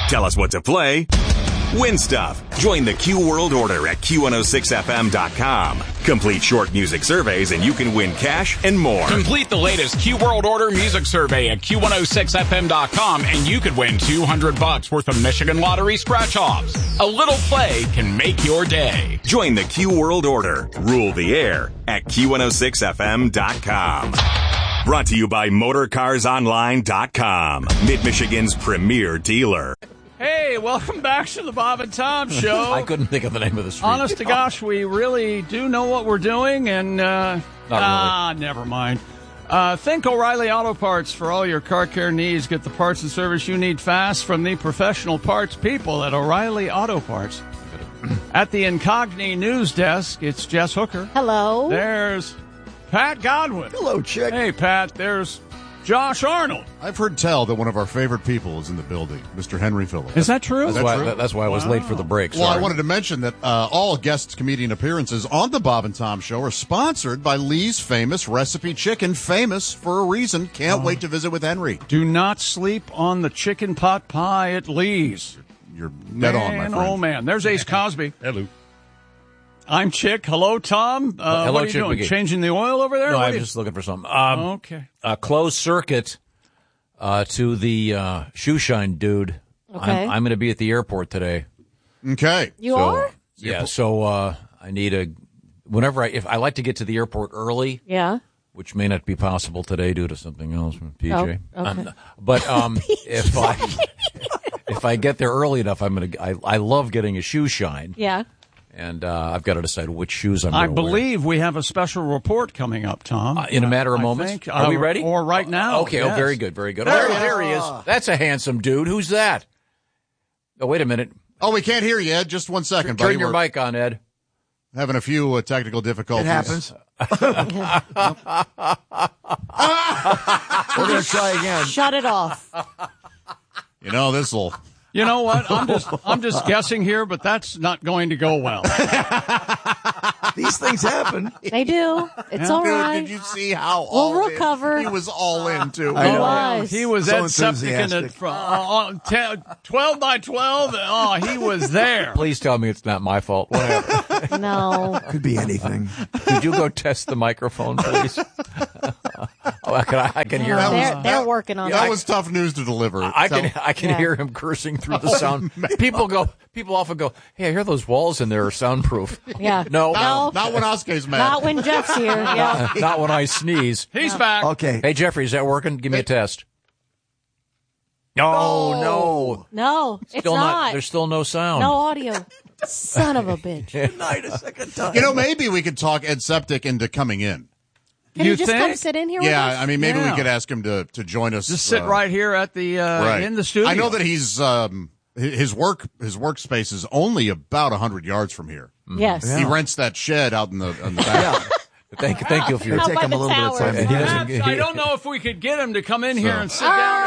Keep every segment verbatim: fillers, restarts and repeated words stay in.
Tell us what to play. Win stuff. Join the Q World Order at Q one oh six F M dot com. Complete short music surveys and you can win cash and more. Complete the latest Q World Order music survey at Q one oh six F M dot com and you could win two hundred bucks worth of Michigan Lottery scratch-offs. A little play can make your day. Join the Q World Order. Rule the air at Q one oh six F M dot com. Brought to you by Motor Cars Online dot com. Mid-Michigan's premier dealer. Hey, welcome back to the Bob and Tom Show. I couldn't think of the name of the street. Honest to gosh, we really do know what we're doing, and uh, Not ah, really. never mind. Uh, think O'Reilly Auto Parts for all your car care needs. Get the parts and service you need fast from the professional parts people at O'Reilly Auto Parts. At the Incogni News Desk, it's Jess Hooker. Hello. There's Pat Godwin. Hello, Chick. Hey, Pat. There's Josh Arnold. I've heard tell that one of our favorite people is in the building, Mister Henry Phillips. Is that true? That's, That's why, true? that- that's why I was Wow. late for the break. Well, I Sorry. wanted to mention that uh, all guest comedian appearances on the Bob and Tom Show are sponsored by Lee's Famous Recipe Chicken, famous for a reason. Can't wait to visit with Henry. Do not sleep on the chicken pot pie at Lee's. You're dead on, my Man, friend. oh, man. There's Ace Cosby. Hello. I'm Chick. Hello, Tom. Uh, Hello, what are you Chick doing? McGee. Changing the oil over there? No, What I'm do you- just looking for something. Um, Okay. a closed circuit uh, to the uh, shoe shine dude. Okay. I'm, I'm going to be at the airport today. Okay. You so, are? Yeah. So uh, I need a. Whenever I, if I like to get to the airport early, Yeah. which may not be possible today due to something else from P J. Oh, okay. Um, but um, if I if I get there early enough, I'm going to. I I love getting a shoe shine, Yeah. and uh, I've got to decide which shoes I'm I going to wear. believe we have a special report coming up, Tom. Uh, in a matter of I moments. think, Are we uh, ready? Or right now. Okay, yes. oh, very good, very good. There Oh, he is. there he is. That's a handsome dude. Who's that? Oh, wait a minute. Oh, we can't hear you, Ed. Just one second, buddy. Turn your We're mic on, Ed. having a few uh, technical difficulties. It happens. We're going to try again. Shut it off. You know, this'll. You know what? I'm just I'm just guessing here, but that's not going to go well. These things happen. They do. It's Yeah. all Dude, right. did you see how We'll all in- recover. He was all in, too. I He know. was. He was So Ed Septic in it enthusiastic. from uh, uh, ten, twelve by twelve. Oh, he was there. Please tell me it's not my fault. What happened? No. Could be anything. Could you go test the microphone, please? oh, I can, I can hear That him. was- They're, they're working on That it. was tough news to deliver. I can Tell- I can Yeah. hear him cursing through the sound. People go. People often go, "Hey, I hear those walls in there are soundproof." Yeah. No, No. Not when Oscar's mad. Not when Jeff's here. Yeah. not when I sneeze. He's back. Okay. Hey, Jeffrey, is that working? Give me a test. No, no, No, it's still not. There's still no sound. No audio. Son of a bitch. Can Night a second time. You know, maybe we could talk Ed Septic into coming in. You he just think? come sit in here with Yeah, us? I mean, maybe Yeah. we could ask him to, to join us. Just sit uh, right here at the uh, right. in the studio. I know that he's um, hi- his work his workspace is only about a hundred yards from here. Yes. He rents that shed out in the in the back. Thank, thank you for your. Out take by him a the little bit of towers. time. He doesn't- Perhaps, I don't know if we could get him to come in here So. and sit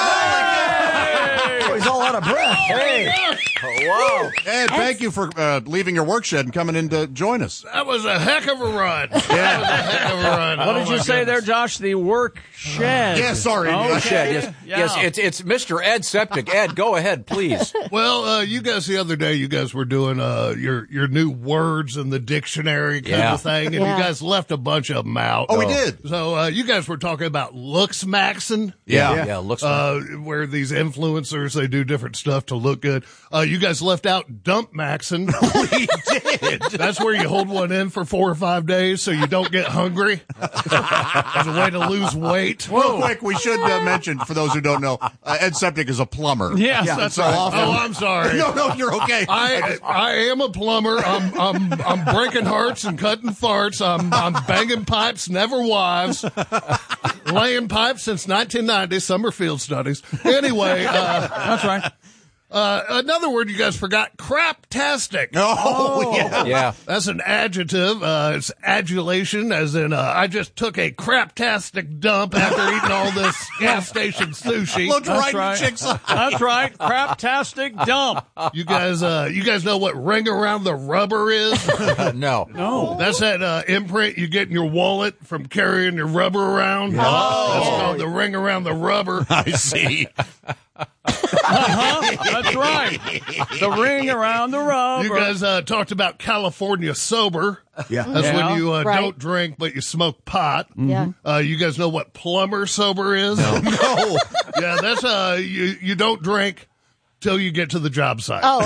down. Oh, he's all out of breath. Hey, wow! Ed, thank you for uh, leaving your work shed and coming in to join us. That was a heck of a run. That was a heck of a run. What Oh, did you my say there, goodness. Josh? The work shed. Yeah, sorry. Okay. Shed, yes, Yeah. yes. It's it's Mister Ed Septic. Ed, go ahead, please. Well, uh, you guys the other day, you guys were doing uh, your your new words in the dictionary kind Yeah. of thing, and Yeah. you guys left a bunch of them out. Oh, we did. So uh, you guys were talking about looks maxing. Yeah, Yeah. yeah. Looks. Uh, where these influencers, they do different stuff to look good. Uh, you guys left out dump maxing. We did. That's where you hold one in for four or five days so you don't get hungry. As a way to lose weight. Real quick, we should uh, mention, for those who don't know, uh, Ed Septic is a plumber. Yes, Yeah, that's so right. often- Oh, I'm sorry. No, no, you're okay. I I am a plumber. I'm I'm I'm breaking hearts and cutting farts. I'm I'm banging pipes, never wives. Laying pipes since nineteen ninety. Summer field studies. Anyway, uh, That's right. uh, another word you guys forgot: craptastic. oh, yeah. yeah. That's an adjective. Uh, it's adulation, as in uh, I just took a craptastic dump after eating all this gas station sushi. Looked That's right, right. in the chick's eye. That's right. Craptastic dump. You guys, uh, you guys know what ring around the rubber is? Uh, no. No. That's that uh, imprint you get in your wallet from carrying your rubber around. Oh. That's called the ring around the rubber. I see. Uh-huh. That's right. The ring around the rubber. You guys uh, talked about California sober. Yeah. That's Yeah. when you uh, Right. don't drink, but you smoke pot. Yeah. Uh, you guys know what plumber sober is? No. Yeah, that's uh, you, you don't drink till you get to the job site. Oh,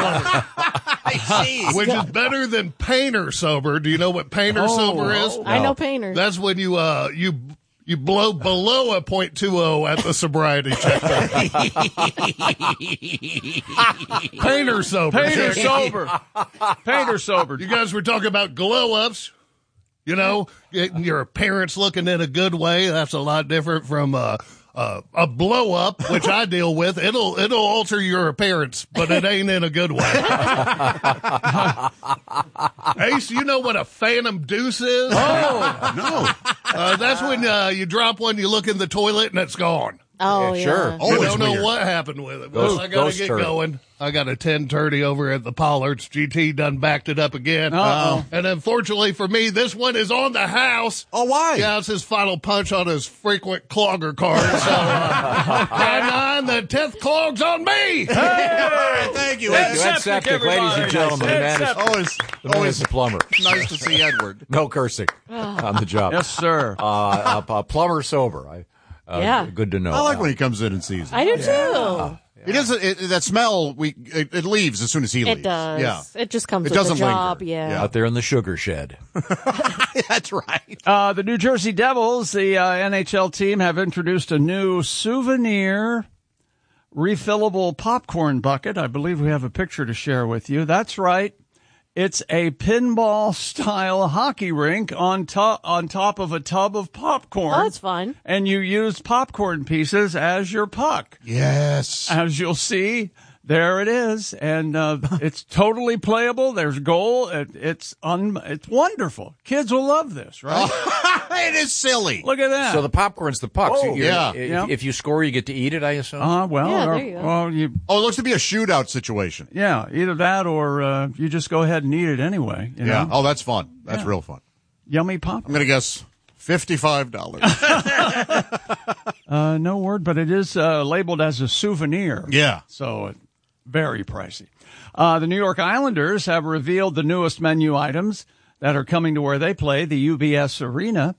I see. Which is better than painter sober. Do you know what painter Oh, sober is? I know painters. That's when you uh you you blow below a point two oh at the sobriety check. Painter sober. Painter sober. Painter sober. You guys were talking about glow ups. You know, getting your parents looking in a good way. That's a lot different from uh, uh, a blow up, which I deal with. It'll it'll alter your appearance, but it ain't in a good way. Ace, you know what a phantom deuce is? Oh, no. Uh, that's when uh, you drop one, you look in the toilet, and it's gone. oh, Yeah, yeah. sure. Oh, You it's don't know weird. what happened with it. Well, Ghost- I gotta ghost get turd. going. I got a ten thirty over at the Pollards. G T done backed it up again. Uh-oh. And unfortunately for me, this one is on the house. Oh, why? Yeah, it's his final punch on his frequent clogger card. So, uh, nine nine, the tenth clog's on me. Hey, thank you. That's Ed. Ed Septic, ladies and gentlemen. The man is, Always, the man always is a plumber. nice to see Edward. No cursing on the job. Yes, sir. Uh, a, a plumber sober. I, uh, Yeah. Good to know. I like when he comes in and sees it. I do too. It doesn't. It, that smell, we it, it leaves as soon as he leaves. It does. Yeah, It just comes It with doesn't the job. linger. Yeah. Yeah. Out there in the sugar shed. that's right. Uh, the New Jersey Devils, the uh, N H L team, have introduced a new souvenir refillable popcorn bucket. I believe we have a picture to share with you. That's right. It's a pinball-style hockey rink on top on top of a tub of popcorn. Oh, that's fun. And you use popcorn pieces as your puck. Yes. As you'll see, there it is, and uh, it's totally playable. There's goal. It, it's un, it's wonderful. Kids will love this, right? It is silly. Look at that. So the popcorn's the puck. So Oh, you're- yeah. If, Yeah. if you score, you get to eat it, I assume? uh, well, Yeah, or- there you go. well, you Oh, it looks to be a shootout situation. yeah, either that or uh, you just go ahead and eat it anyway. You Yeah. know? Oh, that's fun. That's Yeah. real fun. Yummy I'm pop. going to guess fifty-five dollars. Uh, no word, but it is uh, labeled as a souvenir. Yeah. So it, very pricey. Uh, the New York Islanders have revealed the newest menu items that are coming to where they play, the U B S Arena.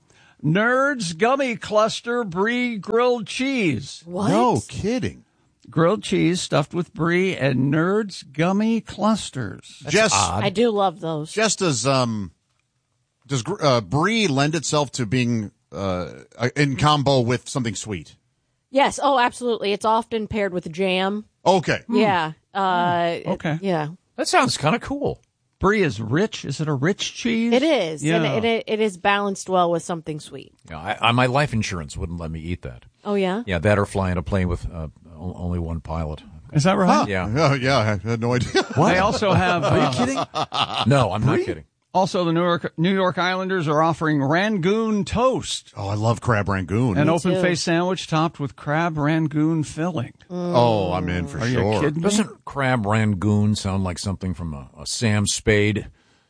Nerds Gummy Cluster Brie Grilled Cheese. What? No kidding. Grilled cheese stuffed with brie and Nerds Gummy Clusters. Just, I do love those. just as, um, does uh, brie lend itself to being uh, in combo with something sweet? Yes. Oh, absolutely. It's often paired with jam. Okay. Yeah. Uh, Okay. it- yeah. That sounds kind of cool. Brie is rich. Is it a rich cheese? It is. Yeah. And it, it, it is balanced well with something sweet. Yeah, I, I, my life insurance wouldn't let me eat that. Oh, yeah? Yeah, that or flying a plane with uh, o- only one pilot. Is that right? Yeah. Oh, yeah, I had no idea. They also have. Are uh, you kidding? No, I'm not kidding. Also, the New York New York Islanders are offering Rangoon toast, Oh, I love crab rangoon. an too. open-faced sandwich topped with crab rangoon filling. Oh, I'm in for Are sure. you kidding me? Doesn't crab rangoon sound like something from a, a Sam Spade?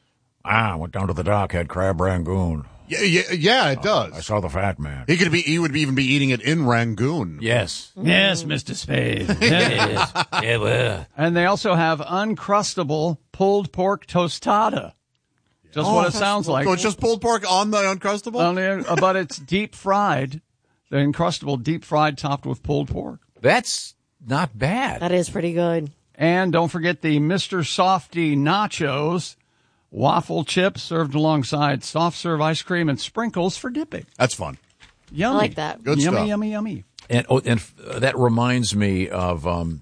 Ah, I went down to the dock, had crab rangoon. Yeah, yeah, yeah, it I does. saw the fat man. He could be. He would even be eating it in Rangoon. Yes. Yes, Mister Spade. Yes. Yeah, well. And they also have uncrustable pulled pork tostada. Just what it sounds like. So it's just pulled pork on the Uncrustable? Only, uh, but it's deep fried. The Uncrustable deep fried topped with pulled pork. That's not bad. That is pretty good. And don't forget the Mister Softy nachos. Waffle chips served alongside soft serve ice cream and sprinkles for dipping. That's fun. Yummy. I like that. Good yummy, stuff. yummy, yummy. And oh, and uh, that reminds me of um,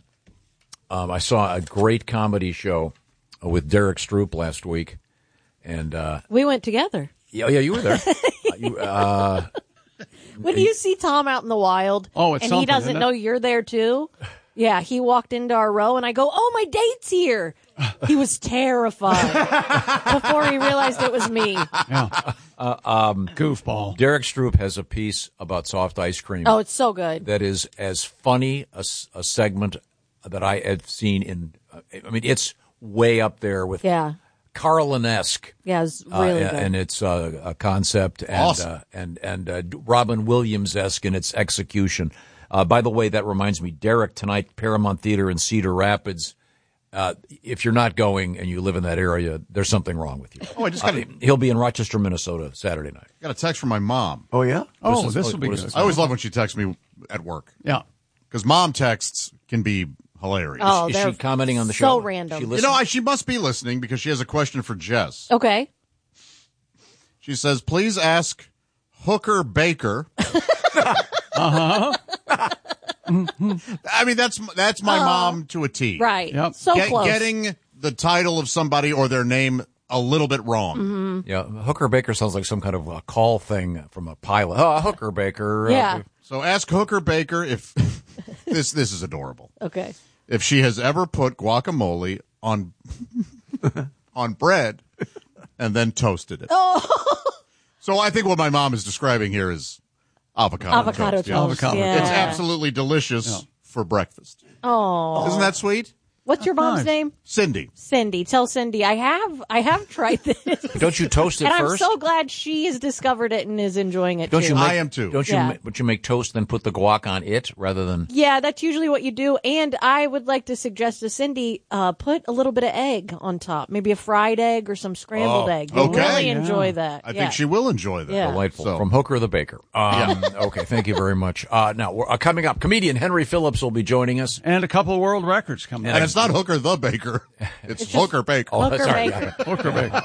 um, I saw a great comedy show with Derek Stroop last week, and uh, We went together. yeah, yeah, you were there. uh, you, uh, When you see Tom out in the wild Oh, it's and he something, doesn't isn't it? know you're there too, yeah, he walked into our row and I go, oh, my date's here. He was terrified before he realized it was me. Yeah. uh, um, Goofball. Derek Stroop has a piece about soft ice cream Oh, it's so good. that is as funny a, s- a segment that I have seen in. Uh, I mean, it's way up there with Yeah. Carlin-esque. Yeah, it's Uh, really and, good. and its uh, a concept and Awesome. uh, and and uh, Robin Williams esque in its execution. Uh, by the way, that reminds me, Derek, tonight, Paramount Theater in Cedar Rapids. Uh, if you're not going and you live in that area, there's something wrong with you. Oh, I just got uh, a, He'll be in Rochester, Minnesota, Saturday night. got a text from my mom. Oh, yeah? Oh, is- this will be what is good. this? I always love when she texts me at work Yeah. because mom texts can be hilarious. Oh, Is they're she commenting on the so show? random. She You listens? know, I, she must be listening because she has a question for Jess. Okay. She says, please ask Hooker Baker. Uh-huh. I mean, that's that's my mom to a T. Right. Yep. So Get- close. Getting the title of somebody or their name a little bit wrong. Mm-hmm. Yeah, Hooker Baker sounds like some kind of a call thing from a pilot. Oh, Hooker Baker. Yeah. Uh, So ask Hooker Baker if this this is adorable. Okay. If she has ever put guacamole on on bread and then toasted it. Oh. So I think what my mom is describing here is avocado, Avocado toast. toast. Yeah. Avocado yeah. It's absolutely delicious for breakfast. Oh. Isn't that sweet? What's your mom's Nice. name? Cindy. Cindy. Tell Cindy I have I have tried this. Don't you toast it and I'm first? so glad she has discovered it and is enjoying it Don't too. you make, I am too. Don't you? Yeah. ma- Don't you make toast then put the guac on it rather than? Yeah, that's usually what you do. And I would like to suggest to Cindy, uh, put a little bit of egg on top, maybe a fried egg or some scrambled Oh, egg. You'll okay. really Yeah. enjoy that. I yeah. think she will enjoy that. Yeah. Delightful. So- From Hooker the Baker. Um, Okay, thank you very much. Uh, now, we're, uh, coming up, comedian Henry Phillips will be joining us. And a couple of world records coming And up. it's not Hooker the Baker. It's, It's just- Hooker Baker. Oh, Hooker sorry. Baker. Hooker Baker.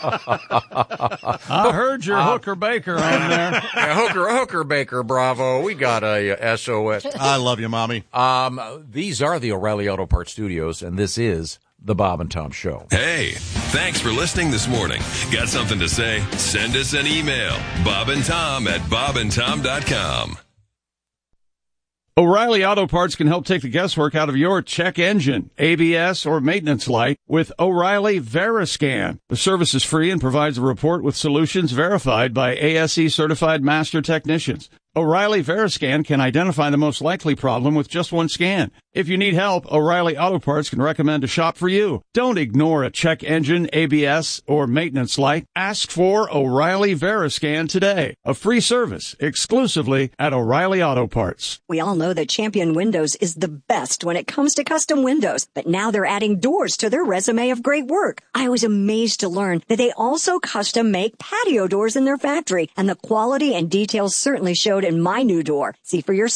I heard your Hooker Baker on there. Yeah, Hooker, Hooker Baker, bravo. We got a uh, S O S. I love you, Mommy. Um, these are the O'Reilly Auto Parts Studios, and this is the Bob and Tom Show. Hey, thanks for listening this morning. Got something to say? Send us an email. Bob and Tom at bob and tom dot com. O'Reilly Auto Parts can help take the guesswork out of your check engine, A B S, or maintenance light with O'Reilly Veriscan. The service is free and provides a report with solutions verified by A S E certified master technicians. O'Reilly Veriscan can identify the most likely problem with just one scan. If you need help, O'Reilly Auto Parts can recommend a shop for you. Don't ignore a check engine, A B S, or maintenance light. Ask for O'Reilly Veriscan today. A free service exclusively at O'Reilly Auto Parts. We all know that Champion Windows is the best when it comes to custom windows, but now they're adding doors to their resume of great work. I was amazed to learn that they also custom make patio doors in their factory, and the quality and details certainly showed in my new door. See for yourself.